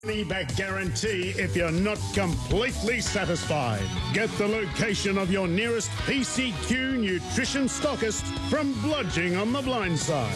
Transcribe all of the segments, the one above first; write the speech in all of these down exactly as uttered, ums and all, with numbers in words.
Money back guarantee if you're not completely satisfied. Get the location of your nearest P C Q nutrition stockist from Bludging on the Blind Side.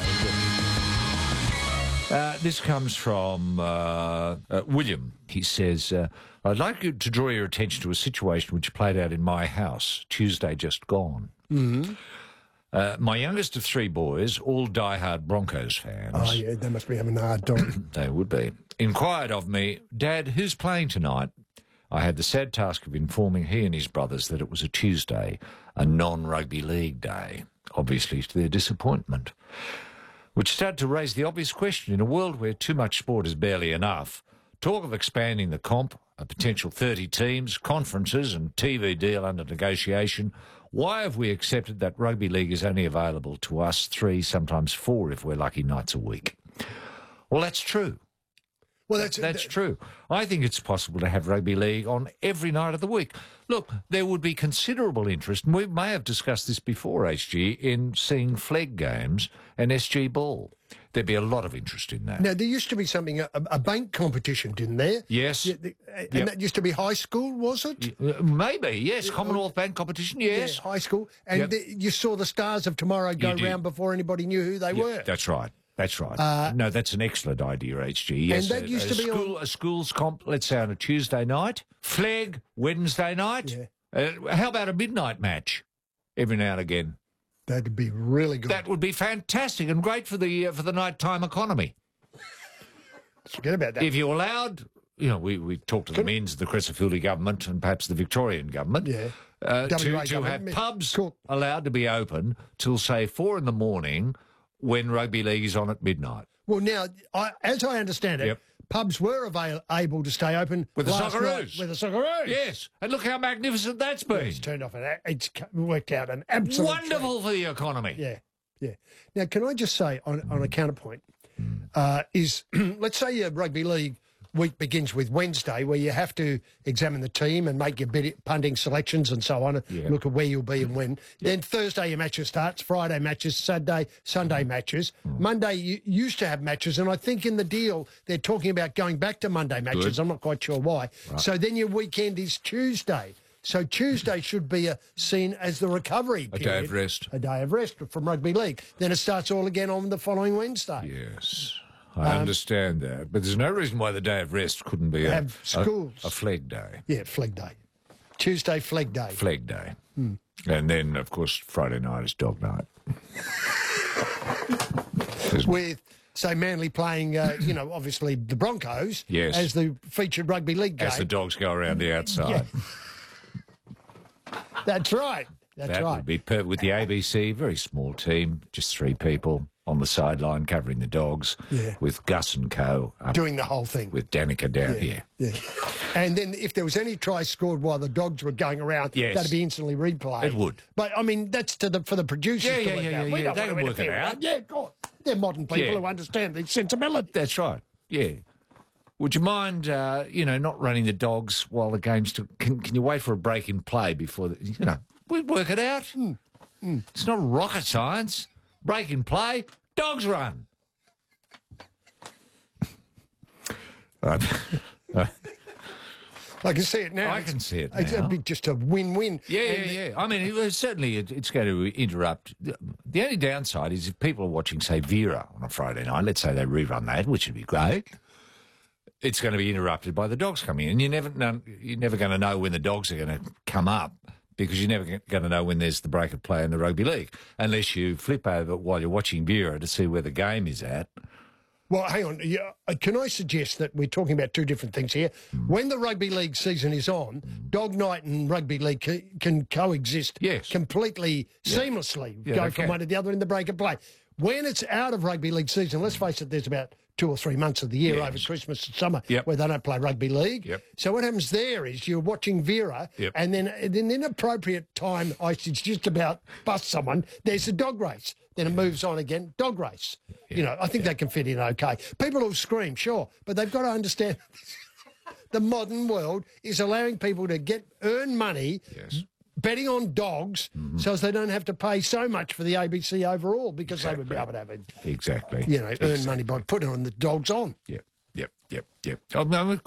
Uh, this comes from uh, uh, William. He says, uh, I'd like you to draw your attention to a situation which played out in my house Tuesday just gone. Mm-hmm. Uh, my youngest of three boys, all diehard Broncos fans. Oh, yeah, they must be having a hard time. They would be. Inquired of me, Dad, who's playing tonight? I had the sad task of informing he and his brothers that it was a Tuesday, a non-rugby league day, obviously to their disappointment, which started to raise the obvious question. In a world where too much sport is barely enough, talk of expanding the comp, a potential thirty teams, conferences and T V deal under negotiation, why have we accepted that rugby league is only available to us three, sometimes four if we're lucky, nights a week? Well, that's true. Well, that's That's true. I think it's possible to have rugby league on every night of the week. Look, there would be considerable interest, and we may have discussed this before, H G, in seeing flag games and S G ball. There'd be a lot of interest in that. Now, there used to be something, a, a bank competition, didn't there? Yes. Yeah, the, and Yep. that used to be high school, was it? Uh, Maybe, yes. Commonwealth Bank competition, yes. Yeah, high school. And Yep. the, you saw the stars of tomorrow go You did. round before anybody knew who they Yeah, were. That's right. That's right. Uh, no, that's an excellent idea, H G. Yes, that a- used a to be school, on- a school's comp, let's say on a Tuesday night, flag Wednesday night. Yeah. Uh, how about a midnight match every now and again? That'd be really good. That would be fantastic and great for the uh, for the nighttime economy. Forget about that. If you allowed, you know, we, we talked to the means of the Crescentfieldy government and perhaps the Victorian government, Yeah. uh, to, W A to government. have pubs Cool. allowed to be open till, say, four in the morning when rugby league is on at midnight. Well, now, I, as I understand it, Yep. pubs were avail- able to stay open With the last Socceroos. night With the Socceroos. Yes, and look how magnificent that's been. It's turned off. An, it's c- worked out an absolute Wonderful for the economy. Yeah, yeah. Now, can I just say on, on a counterpoint, uh, is let's say your rugby league week begins with Wednesday, where you have to examine the team and make your bid, punting selections and so on, Yeah. look at where you'll be and when. Then Thursday your matches starts, Friday matches, Saturday, Sunday matches. Monday you used to have matches, and I think in the deal they're talking about going back to Monday matches. Good. I'm not quite sure why. So then your weekend is Tuesday. So Tuesday should be a, seen as the recovery A period. day of rest. A day of rest from rugby league. Then it starts all again on the following Wednesday. Yes, I understand that. But there's no reason why the day of rest couldn't be a, Have a, schools. a flag day. Yeah, flag day. Tuesday, flag day. Flag day. Hmm. And then, of course, Friday night is dog night. With, say, Manly playing, uh, you know, obviously the Broncos Yes. as the featured rugby league game. As the dogs go around the outside. That's right. That's that right. would be perfect. With the A B C, very small team, just three people on the sideline covering the dogs. Yeah. With Gus and Co. up Doing the whole thing. with Danica down here. Yeah. And then if there was any try scored while the dogs were going around, Yes. that'd be instantly replayed. It would. But, I mean, that's to the for the producers Yeah, to yeah, work yeah, out. yeah, We yeah. don't They want can to work it interfere with out. that. Yeah, of course. They're modern people Yeah. who understand the sensibility. That's right. Yeah. Would you mind, uh, you know, not running the dogs while the game's... To, can, can you wait for a break in play before... The, you know, we'd work it out. Mm. Mm. It's not rocket science. Break in play, dogs run. Uh, I can see it now. I can see it It's now. a big, just a win-win. Yeah, yeah, And- yeah. I mean, it was certainly it, it's going to interrupt. The only downside is if people are watching, say, Vera on a Friday night, let's say they rerun that, which would be great, it's going to be interrupted by the dogs coming in. You never know, you're never going to know when the dogs are going to come up because you're never going to know when there's the break of play in the rugby league unless you flip over while you're watching Vera to see where the game is at. Well, hang on. Yeah, uh, can I suggest that we're talking about two different things here? Mm. When the rugby league season is on, dog night and rugby league ca- can coexist Yes. completely seamlessly, Yeah, go they from can. one to the other in the break of play. When it's out of rugby league season, let's face it, there's about two or three months of the year Yes. over Christmas and summer Yep. where they don't play rugby league. Yep. So what happens there is you're watching Vera, Yep. and then at an inappropriate time, I should just about bust someone, there's a dog race. Then it moves on again, dog race. You know, I think they can fit in okay. People will scream, sure, but they've got to understand the modern world is allowing people to get earn money Yes. betting on dogs so as they don't have to pay so much for the A B C overall because they would be able to have, a, Exactly. you know, earn money by putting on the dogs on. Yeah. yep, yep, yep. I'm, I'm